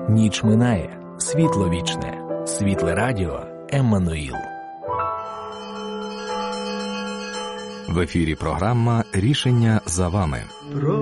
Ніч минає, світло вічне, світле радіо Еммануїл. В ефірі програма «Рішення за вами».